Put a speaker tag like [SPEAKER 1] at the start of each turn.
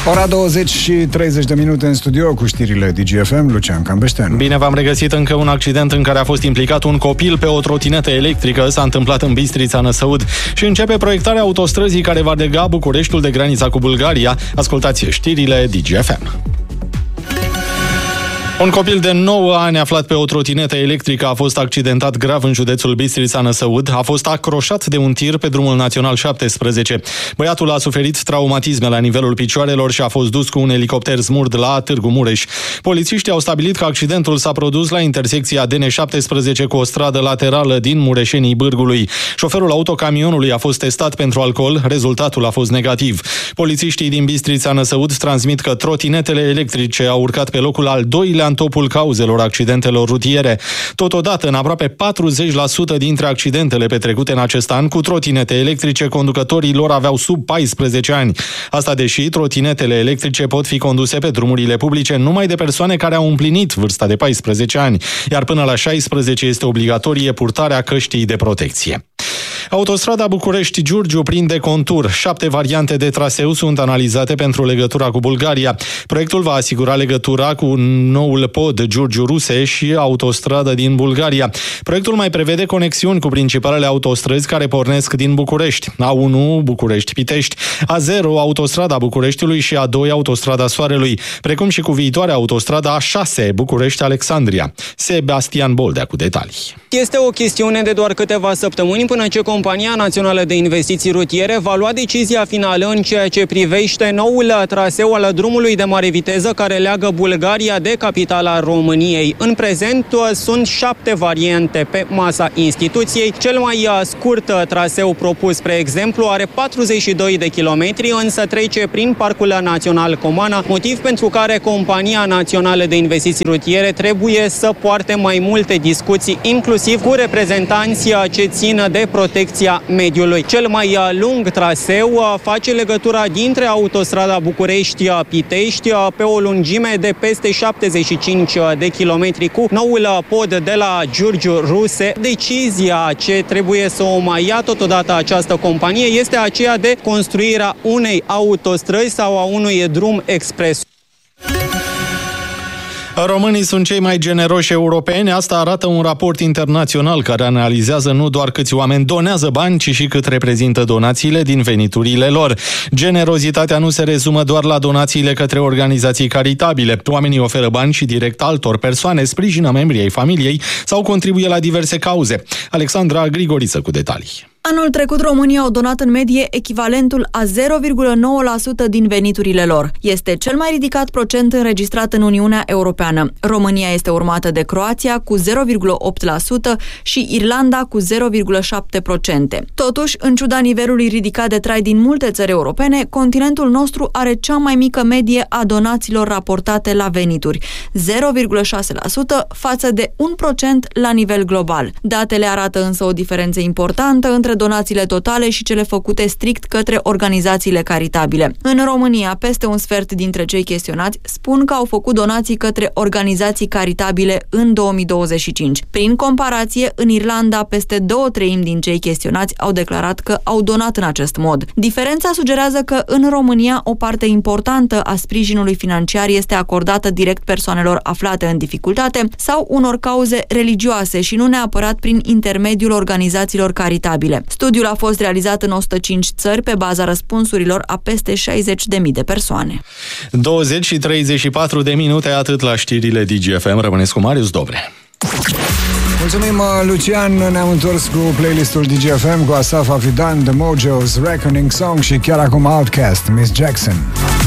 [SPEAKER 1] Ora 20 și 30 de minute în studio cu știrile DGFM, Lucian Cambeșteanu.
[SPEAKER 2] Bine v-am regăsit. Încă un accident în care a fost implicat un copil pe o trotinetă electrică s-a întâmplat în Bistrița, Năsăud, și începe proiectarea autostrăzii care va lega Bucureștiul de granița cu Bulgaria. Ascultați știrile DGFM. Un copil de 9 ani aflat pe o trotinetă electrică a fost accidentat grav în județul Bistrița, Năsăud. A fost acroșat de un tir pe drumul național 17. Băiatul a suferit traumatisme la nivelul picioarelor și a fost dus cu un elicopter Smurd la Târgu Mureș. Polițiștii au stabilit că accidentul s-a produs la intersecția DN17 cu o stradă laterală din Mureșenii Bârgului. Șoferul autocamionului a fost testat pentru alcool, rezultatul a fost negativ. Polițiștii din Bistrița, Năsăud transmit că trotinetele electrice au urcat pe locul al doilea în topul cauzelor accidentelor rutiere. Totodată, în aproape 40% dintre accidentele petrecute în acest an cu trotinete electrice, conducătorii lor aveau sub 14 ani. Asta deși trotinetele electrice pot fi conduse pe drumurile publice numai de persoane care au împlinit vârsta de 14 ani, iar până la 16 este obligatorie purtarea căștii de protecție. Autostrada București-Giurgiu prinde contur. 7 variante de traseu sunt analizate pentru legătura cu Bulgaria. Proiectul va asigura legătura cu noul pod Giurgiu-Ruse și autostradă din Bulgaria. Proiectul mai prevede conexiuni cu principalele autostrăzi care pornesc din București. A1 București-Pitești, A0 autostrada Bucureștiului și A2 autostrada Soarelui, precum și cu viitoarea autostrada A6 București-Alexandria. Sebastian Boldea cu detalii.
[SPEAKER 3] Este o chestiune de doar câteva săptămâni până ce Compania Națională de Investiții Rutiere va lua decizia finală în ceea ce privește noul traseu al drumului de mare viteză care leagă Bulgaria de capitala României. În prezent sunt 7 variante pe masa instituției. Cel mai scurt traseu propus, spre exemplu, are 42 de kilometri, însă trece prin Parcul Național Comana, motiv pentru care Compania Națională de Investiții Rutiere trebuie să poarte mai multe discuții, inclusiv cu reprezentanții ce țin de protecția mediului. Cel mai lung traseu face legătura dintre autostrada București-Pitești pe o lungime de peste 75 de kilometri cu noul pod de la Giurgiu-Ruse. Decizia ce trebuie să o mai ia totodată această companie este aceea de construirea unei autostrăzi sau a unui drum expres.
[SPEAKER 2] Românii sunt cei mai generoși europeni, asta arată un raport internațional care analizează nu doar câți oameni donează bani, ci și cât reprezintă donațiile din veniturile lor. Generozitatea nu se rezumă doar la donațiile către organizații caritabile. Oamenii oferă bani și direct altor persoane, sprijină membrii ai familiei sau contribuie la diverse cauze. Alexandra Grigoriță cu detalii.
[SPEAKER 4] Anul trecut, românii au donat în medie echivalentul a 0,9% din veniturile lor. Este cel mai ridicat procent înregistrat în Uniunea Europeană. România este urmată de Croația cu 0,8% și Irlanda cu 0,7%. Totuși, în ciuda nivelului ridicat de trai din multe țări europene, continentul nostru are cea mai mică medie a donațiilor raportate la venituri, 0,6% față de 1% la nivel global. Datele arată însă o diferență importantă între donațiile totale și cele făcute strict către organizațiile caritabile. În România, peste un sfert dintre cei chestionați spun că au făcut donații către organizații caritabile în 2025. Prin comparație, în Irlanda, peste 2/3 din cei chestionați au declarat că au donat în acest mod. Diferența sugerează că în România o parte importantă a sprijinului financiar este acordată direct persoanelor aflate în dificultate sau unor cauze religioase și nu neapărat prin intermediul organizațiilor caritabile. Studiul a fost realizat în 105 țări pe baza răspunsurilor a peste 60.000 de persoane.
[SPEAKER 2] 20 și 34 de minute, atât la știrile DGFM. Rămâneți cu Marius Dobre.
[SPEAKER 1] Mulțumim, Lucian. Ne-am întors cu playlistul DGFM cu Asaf Avidan, The Mojos, Reckoning Song și chiar acum Outkast, Miss Jackson.